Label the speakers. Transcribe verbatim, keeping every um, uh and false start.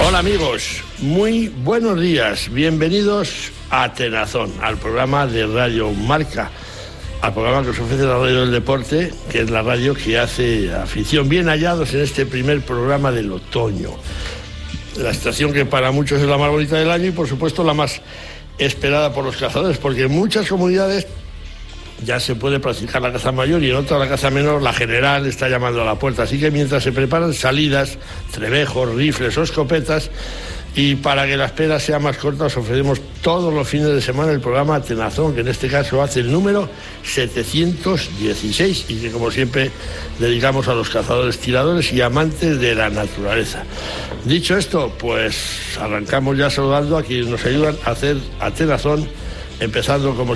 Speaker 1: Hola amigos, muy buenos días, bienvenidos a Tenazón, al programa de Radio Marca, al programa que os ofrece la radio del deporte, que es la radio que hace afición. Bien hallados en este primer programa del otoño, la estación que para muchos es la más bonita del año y por supuesto la más esperada por los cazadores, porque en muchas comunidades ya se puede practicar la caza mayor y en otras la caza menor, la general, está llamando a la puerta. Así que mientras se preparan salidas, trebejos, rifles o escopetas, y para que la espera sea más corta, os ofrecemos todos los fines de semana el programa Tenazón, que en este caso hace el número setecientos dieciséis y que, como siempre, dedicamos a los cazadores, tiradores y amantes de la naturaleza. Dicho esto, pues arrancamos ya saludando a quienes nos ayudan a hacer a Tenazón, empezando como